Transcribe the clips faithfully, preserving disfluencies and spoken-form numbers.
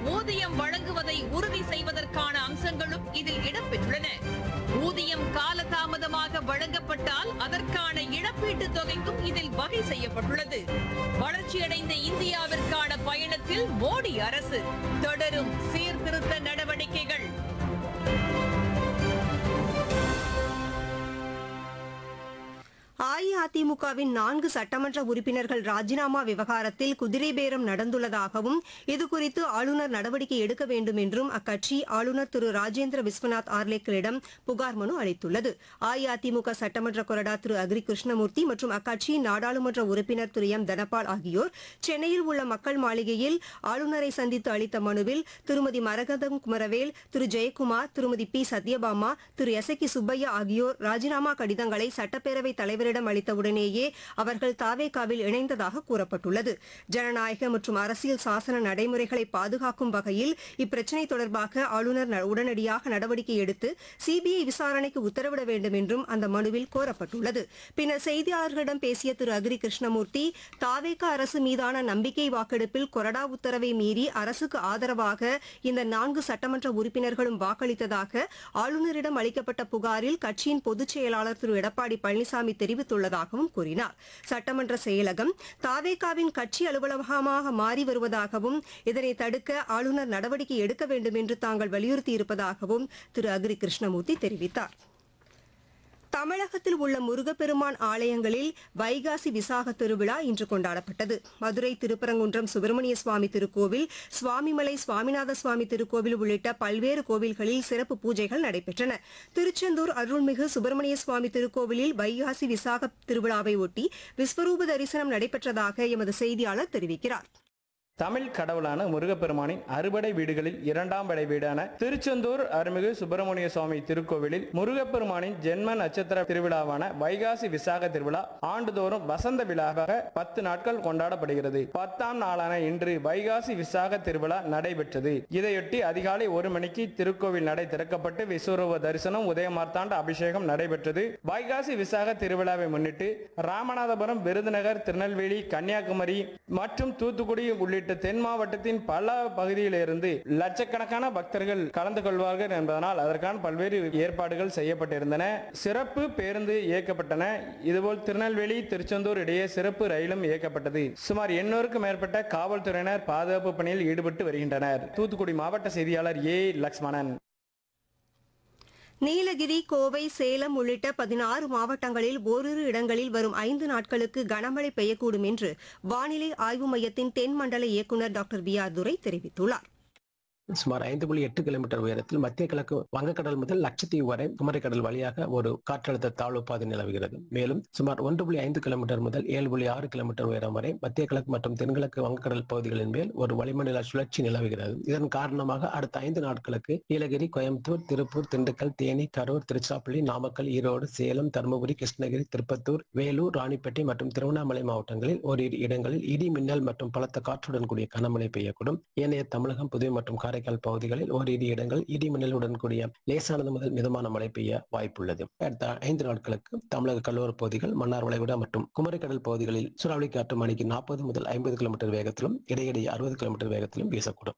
ஊதியம் வழங்குவதை உறுதி செய்வதற்கான அம்சங்களும் இதில் இடம்பெற்றுள்ளன. ஊதியம் காலதாமதமாக வழங்கப்பட்டால் அதற்கான இழப்பீட்டுத் தொகைக்கும் இதில் வகை செய்யப்பட்டுள்ளது. வளர்ச்சியடைந்த இந்தியாவிற்கான பயணத்தில் மோடி அரசு தொடரும் சீர்திருத்த நடவடிக்கைகள். அஇஅதிமுகவின் நான்கு சட்டமன்ற உறுப்பினர்கள் ராஜினாமா விவகாரத்தில் குதிரை பேரம் நடந்துள்ளதாகவும் இதுகுறித்து ஆளுநர் நடவடிக்கை எடுக்க வேண்டும் என்றும் அக்கட்சி ஆளுநர் திரு ராஜேந்திர விஸ்வநாத் ஆர்லேக்கரிடம் புகார் மனு அளித்துள்ளது. அஇஅதிமுக சட்டமன்ற கொறடா திரு அக்ரி கிருஷ்ணமூர்த்தி மற்றும் அக்கட்சியின் நாடாளுமன்ற உறுப்பினர் திரு எம் தனபால் ஆகியோர் சென்னையில் உள்ள மக்கள் மாளிகையில் ஆளுநரை சந்தித்து அளித்த மனுவில் திருமதி மரகதம் குமரவேல், திரு ஜெயக்குமார், திருமதி பி சத்யபாமா, திரு எஸ் கி சுப்பையா ஆகியோர் ராஜினாமா கடிதங்களை சட்டப்பேரவைத் தலைவரிடம் அளித்தவுடனேயே அவர்கள் தாவேகாவில் இணைந்ததாக கூறப்பட்டுள்ளது. ஜனநாயக மற்றும் அரசியல் சாசன நடைமுறைகளை பாதுகாக்கும் வகையில் இப்பிரச்சினை தொடர்பாக ஆளுநர் உடனடியாக நடவடிக்கை எடுத்து சிபிஐ விசாரணைக்கு உத்தரவிட வேண்டும் என்றும் அந்த மனுவில் கோரப்பட்டுள்ளது. பின்னர் செய்தியாளர்களிடம் பேசிய திரு அக்ரி கிருஷ்ணமூர்த்தி, தாவேகா அரசு மீதான நம்பிக்கை வாக்கெடுப்பில் கொறடா உத்தரவை மீறி அரசுக்கு ஆதரவாக இந்த நான்கு சட்டமன்ற உறுப்பினர்களும் வாக்களித்ததாக ஆளுநரிடம் அளிக்கப்பட்ட புகாரில் கட்சியின் பொதுச் செயலாளர் திரு எடப்பாடி பழனிசாமி தெரிவித்துள்ளதாகவும் கூறினார். சட்டமன்ற செயலகம் தாவேகாவின் கட்சி அலுவலகமாக மாறி வருவதாகவும் இதனை தடுக்க ஆளுநர் நடவடிக்கை எடுக்க வேண்டும் என்று தாங்கள் வலியுறுத்தியிருப்பதாகவும் திரு அக்ரி கிருஷ்ணமூர்த்தி தெரிவித்தார். தமிழகத்தில் உள்ள முருகப்பெருமான் ஆலயங்களில் வைகாசி விசாக திருவிழா இன்று கொண்டாடப்பட்டது. மதுரை திருப்பரங்குன்றம் சுப்பிரமணிய சுவாமி திருக்கோவில், சுவாமிமலை சுவாமிநாத சுவாமி திருக்கோவில் உள்ளிட்ட பல்வேறு கோவில்களில் சிறப்பு பூஜைகள் நடைபெற்றன. திருச்செந்தூர் அருள்மிகு சுப்பிரமணிய சுவாமி திருக்கோவிலில் வைகாசி விசாக திருவிழாவை ஒட்டி விஸ்வரூப தரிசனம் நடைபெற்றதாக எமது செய்தியாளர் தெரிவிக்கிறார். தமிழ் கடவுளான முருகப்பெருமானின் அறுபடை வீடுகளில் இரண்டாம் படை வீடான திருச்செந்தூர் அருள்மிகு சுப்பிரமணிய சுவாமி திருக்கோவிலில் முருகப்பெருமானின் ஜென்ம நட்சத்திர திருவிழாவான வைகாசி விசாக திருவிழா ஆண்டுதோறும் வசந்த விழாவாக பத்து நாட்கள் கொண்டாடப்படுகிறது. பத்தாம் நாளான இன்று வைகாசி விசாக திருவிழா நடைபெற்றது. இதையொட்டி அதிகாலை ஒரு மணிக்கு திருக்கோவில் நடை திறக்கப்பட்டு விஸ்வரூப தரிசனம், உதயமார்த்தாண்ட அபிஷேகம் நடைபெற்றது. வைகாசி விசாக திருவிழாவை முன்னிட்டு ராமநாதபுரம், விருதுநகர், திருநெல்வேலி, கன்னியாகுமரி மற்றும் தூத்துக்குடி உள்ளிட்ட தென் மாவட்டத்தின் பல பகுதியிலிருந்து லட்சக்கணக்கான பக்தர்கள் கலந்து கொள்வார்கள் என்பதனால் அதற்கான பல்வேறு ஏற்பாடுகள் செய்யப்பட்டிருந்தன. சிறப்பு பேருந்து இயக்கப்பட்டன. இதுபோல் திருநெல்வேலி, திருச்செந்தூர் இடையே சிறப்பு ரயிலும் இயக்கப்பட்டது. சுமார் எண்ணூறுக்கும் மேற்பட்ட காவல்துறையினர் பாதுகாப்பு பணியில் ஈடுபட்டு வருகின்றனர். தூத்துக்குடி மாவட்ட செய்தியாளர் ஏ லக்ஷ்மணன். நீலகிரி, கோவை, சேலம் உள்ளிட்ட பதினாறு மாவட்டங்களில் ஓரிரு இடங்களில் வரும் ஐந்து நாட்களுக்கு கனமழை பெய்யக்கூடும் என்று வானிலை ஆய்வு மையத்தின் தென்மண்டல இயக்குநர் டாக்டர் வி ஆர் துரை தெரிவித்துள்ளார். சுமார் ஐந்து புள்ளி எட்டு கிலோமீட்டர் உயரத்தில் மத்திய கிழக்கு வங்கக்கடல் முதல் லட்சத்தீவு வரை குமரிக்கடல் வழியாக ஒரு காற்றழுத்த தாழ்வு பாதை நிலவுகிறது. மேலும் சுமார் ஒன்று புள்ளி ஐந்து கிலோமீட்டர் முதல் ஏழு புள்ளி ஆறு கிலோமீட்டர் உயரம் வரை மத்திய கிழக்கு மற்றும் தென்கிழக்கு வங்கக்கடல் பகுதிகளின் மேல் ஒரு வளிமண்டல சுழற்சி நிலவுகிறது. இதன் காரணமாக அடுத்த ஐந்து நாட்களுக்கு நீலகிரி, கோயம்புத்தூர், திருப்பூர், திண்டுக்கல், தேனி, கரூர், திருச்சிராப்பள்ளி, நாமக்கல், ஈரோடு, சேலம், தருமபுரி, கிருஷ்ணகிரி, திருப்பத்தூர், வேலூர், ராணிப்பேட்டை மற்றும் திருவண்ணாமலை மாவட்டங்களில் ஓரிரு இடங்களில் இடி மின்னல் மற்றும் பலத்த காற்றுடன் கூடிய கனமழை பெய்யக்கூடும். ஏனைய தமிழகம், புதுவை மற்றும் காரைக்கால் பகுதிகளில் ஓரிரு இடங்கள் இடி மின்னலுடன் கூடிய லேசானது முதல் மிதமான மழை பெய்ய வாய்ப்புள்ளது. அடுத்த ஐந்து நாட்களுக்கு தமிழக கடலோர பகுதிகள், மன்னார் வளைகுடா மற்றும் குமரிக்கடல் பகுதிகளில் சூறாவளி காற்று மணிக்கு நாற்பது முதல் ஐம்பது கிலோமீட்டர் வேகத்திலும் இடையிடையே அறுபது கிலோமீட்டர் வேகத்திலும் வீசக்கூடும்.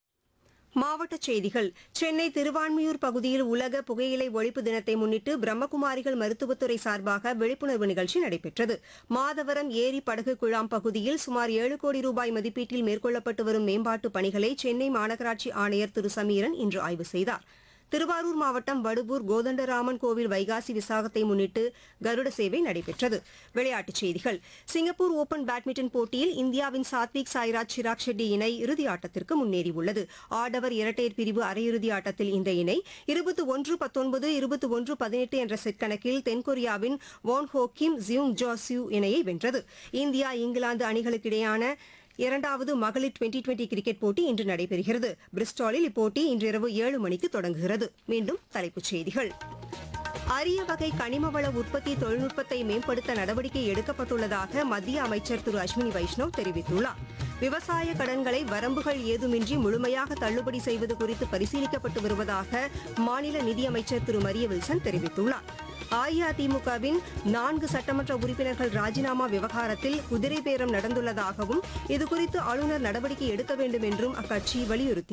மாவட்டச் செய்திகள். சென்னை திருவான்மியூர் பகுதியில் உலக புகையிலை ஒழிப்பு தினத்தை முன்னிட்டு பிரம்மகுமாரிகள் மருத்துவத்துறை சார்பாக விழிப்புணர்வு நிகழ்ச்சி நடைபெற்றது. மாதவரம் ஏரி படகு குழாம் பகுதியில் சுமார் ஏழு கோடி ரூபாய் மதிப்பீட்டில் மேற்கொள்ளப்பட்டு வரும் மேம்பாட்டுப் பணிகளை சென்னை மாநகராட்சி ஆணையர் திரு சமீரன் இன்று ஆய்வு செய்தார். திருவாரூர் மாவட்டம் வடுவூர் கோதண்டராமன் கோவில் வைகாசி விசாகத்தை முன்னிட்டு கருட சேவை நடைபெற்றது. விளையாட்டுச் செய்திகள். சிங்கப்பூர் ஓபன் பேட்மிண்டன் போட்டியில் இந்தியாவின் சாத்விக் சாய்ராஜ் சிராக் ஷெட்டி இணை இறுதி ஆட்டத்திற்கு முன்னேறியுள்ளது. ஆடவர் இரட்டையர் பிரிவு அரையிறுதி ஆட்டத்தில் இந்த இணை இருபத்தி ஒன்று பத்தொன்பது, இருபத்தி ஒன்று பதினெட்டு என்ற செட் கணக்கில் தென்கொரியாவின் வான் ஹோ கிம் ஜியூங் ஜோ சியூ இணையை வென்றது. இந்தியா, இங்கிலாந்து அணிகளுக்கிடையான இரண்டாவது மகளிர் டுவெண்டி டுவெண்டி கிரிக்கெட் போட்டி இன்று நடைபெறுகிறது. பிரிஸ்டாலில் இப்போட்டி இன்றிரவு ஏழு மணிக்கு தொடங்குகிறது. மீண்டும் தலைப்புச் செய்திகள். அரிய வகை கனிமவள உற்பத்தி தொழில்நுட்பத்தை மேம்படுத்த நடவடிக்கை எடுக்கப்பட்டுள்ளதாக மத்திய அமைச்சர் திரு அஸ்வினி வைஷ்ணவ் தெரிவித்துள்ளார். விவசாய கடன்களை வரம்புகள் ஏதுமின்றி முழுமையாக தள்ளுபடி செய்வது குறித்து பரிசீலிக்கப்பட்டு வருவதாக மாநில நிதியமைச்சர் திரு மரிய வில்சன் தெரிவித்துள்ளார். அஇஅதிமுகவின் நான்கு சட்டமன்ற உறுப்பினர்கள் ராஜினாமா விவகாரத்தில் குதிரை பேரம் நடந்துள்ளதாகவும் இதுகுறித்து ஆளுநர் நடவடிக்கை எடுக்க வேண்டும் என்றும் அக்கட்சி வலியுறுத்தி